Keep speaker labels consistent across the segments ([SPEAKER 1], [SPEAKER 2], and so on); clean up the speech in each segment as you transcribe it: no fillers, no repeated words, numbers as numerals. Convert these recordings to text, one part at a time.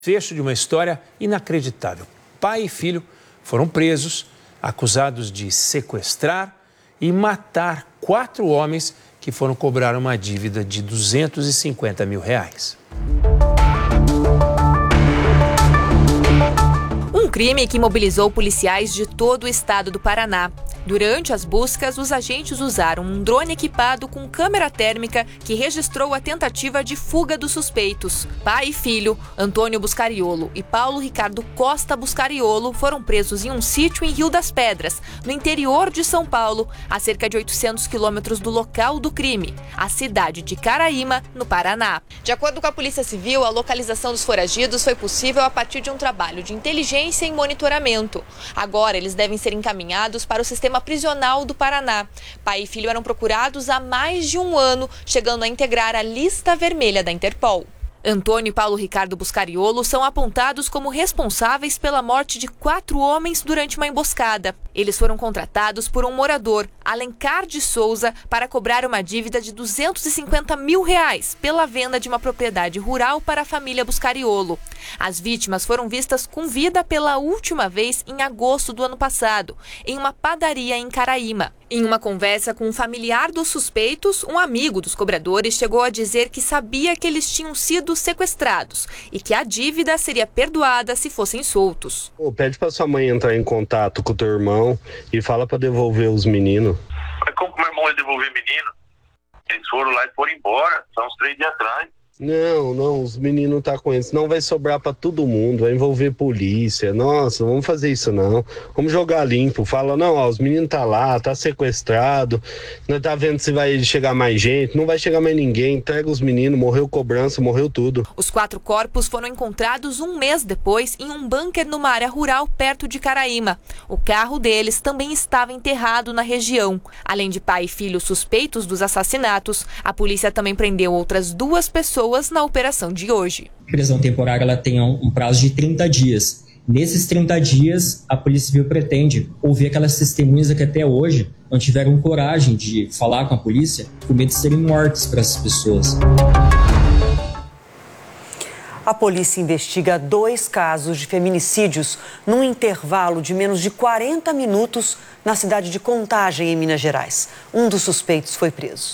[SPEAKER 1] Fecho de uma história inacreditável. Pai e filho foram presos, acusados de sequestrar e matar 4 homens que foram cobrar uma dívida de R$250 mil.
[SPEAKER 2] Um crime que mobilizou policiais de todo o estado do Paraná. Durante as buscas, os agentes usaram um drone equipado com câmera térmica que registrou a tentativa de fuga dos suspeitos. Pai e filho, Antônio Buscariolo e Paulo Ricardo Costa Buscariolo, foram presos em um sítio em Rio das Pedras, no interior de São Paulo, a cerca de 800 quilômetros do local do crime, a cidade de Caraíma, no Paraná. De acordo com a Polícia Civil, a localização dos foragidos foi possível a partir de um trabalho de inteligência e monitoramento. Agora, eles devem ser encaminhados para o sistema prisional do Paraná. Pai e filho eram procurados há mais de um ano, chegando a integrar a lista vermelha da Interpol. Antônio e Paulo Ricardo Buscariolo são apontados como responsáveis pela morte de 4 homens durante uma emboscada. Eles foram contratados por um morador, Alencar de Souza, para cobrar uma dívida de R$250 mil pela venda de uma propriedade rural para a família Buscariolo. As vítimas foram vistas com vida pela última vez em agosto do ano passado, em uma padaria em Caraíma. Em uma conversa com um familiar dos suspeitos, um amigo dos cobradores chegou a dizer que sabia que eles tinham sido sequestrados e que a dívida seria perdoada se fossem soltos.
[SPEAKER 3] Pede para sua mãe entrar em contato com o teu irmão e fala para devolver os meninos.
[SPEAKER 4] Mas como que meu irmão ia devolver menino? Eles foram lá e foram embora, são uns 3 dias atrás.
[SPEAKER 3] Não, os meninos tá com eles. Não vai sobrar pra todo mundo, vai envolver polícia. Nossa, vamos fazer isso não. Vamos jogar limpo. Fala, não, ó, os meninos tá lá, tá sequestrado. Nós tá vendo se vai chegar mais gente. Não vai chegar mais ninguém. Entrega os meninos, morreu cobrança, morreu tudo.
[SPEAKER 2] Os 4 corpos foram encontrados um mês depois em um bunker numa área rural perto de Caraíma. O carro deles também estava enterrado na região. Além de pai e filho suspeitos dos assassinatos, a polícia também prendeu outras 2 pessoas na operação de hoje.
[SPEAKER 5] A prisão temporária ela tem um prazo de 30 dias. Nesses 30 dias, a Polícia Civil pretende ouvir aquelas testemunhas que até hoje não tiveram coragem de falar com a polícia, com medo de serem mortas para essas pessoas.
[SPEAKER 6] A polícia investiga 2 casos de feminicídios num intervalo de menos de 40 minutos na cidade de Contagem, em Minas Gerais. Um dos suspeitos foi preso.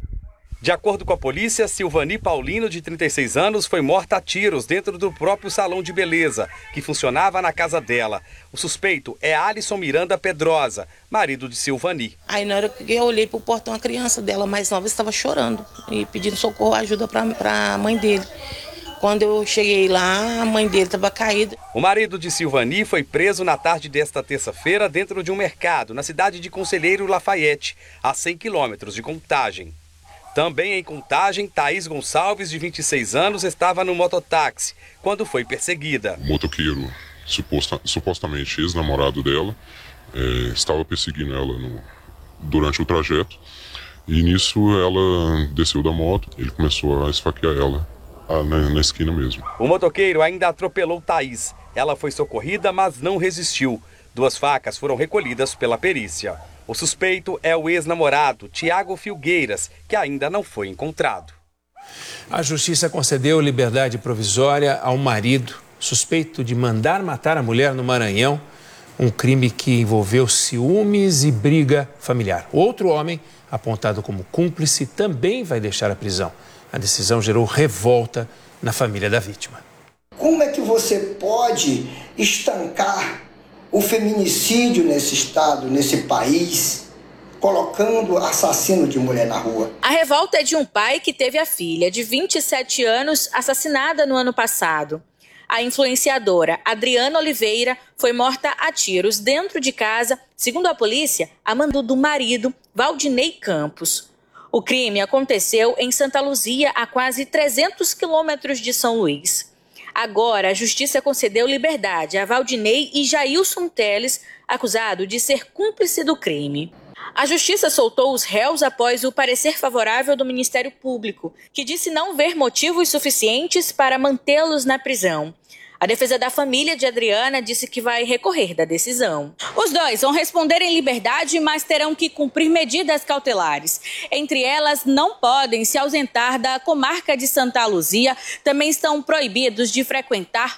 [SPEAKER 7] De acordo com a polícia, Silvani Paulino, de 36 anos, foi morta a tiros dentro do próprio salão de beleza, que funcionava na casa dela. O suspeito é Alisson Miranda Pedrosa, marido de Silvani.
[SPEAKER 8] Aí na hora que eu olhei para o portão, a criança dela mais nova estava chorando e pedindo socorro, ajuda para a mãe dele. Quando eu cheguei lá, a mãe dele estava caída.
[SPEAKER 7] O marido de Silvani foi preso na tarde desta terça-feira dentro de um mercado, na cidade de Conselheiro Lafayette, a 100 quilômetros de Contagem. Também em Contagem, Thaís Gonçalves, de 26 anos, estava no mototáxi quando foi perseguida.
[SPEAKER 9] O motoqueiro, supostamente ex-namorado dela, estava perseguindo ela durante o trajeto. E nisso ela desceu da moto, ele começou a esfaquear ela na esquina mesmo.
[SPEAKER 7] O motoqueiro ainda atropelou Thaís. Ela foi socorrida, mas não resistiu. 2 facas foram recolhidas pela perícia. O suspeito é o ex-namorado, Tiago Filgueiras, que ainda não foi encontrado.
[SPEAKER 1] A justiça concedeu liberdade provisória ao marido suspeito de mandar matar a mulher no Maranhão, um crime que envolveu ciúmes e briga familiar. Outro homem, apontado como cúmplice, também vai deixar a prisão. A decisão gerou revolta na família da vítima.
[SPEAKER 10] Como é que você pode estancar o feminicídio nesse estado, nesse país, colocando assassino de mulher na rua?
[SPEAKER 11] A revolta é de um pai que teve a filha, de 27 anos, assassinada no ano passado. A influenciadora Adriana Oliveira foi morta a tiros dentro de casa, segundo a polícia, a mando do marido, Valdinei Campos. O crime aconteceu em Santa Luzia, a quase 300 quilômetros de São Luís. Agora, a justiça concedeu liberdade a Valdinei e Jailson Teles, acusado de ser cúmplice do crime. A Justiça soltou os réus após o parecer favorável do Ministério Público, que disse não ver motivos suficientes para mantê-los na prisão. A defesa da família de Adriana disse que vai recorrer da decisão. Os dois vão responder em liberdade, mas terão que cumprir medidas cautelares. Entre elas, não podem se ausentar da comarca de Santa Luzia, também estão proibidos de frequentar